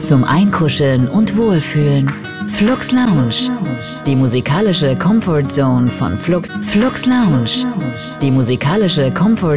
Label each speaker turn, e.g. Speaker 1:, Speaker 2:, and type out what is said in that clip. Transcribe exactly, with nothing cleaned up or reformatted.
Speaker 1: zum Einkuscheln und Wohlfühlen. Flux Lounge, die musikalische Comfort Zone von Flux. Flux Lounge, die musikalische Comfort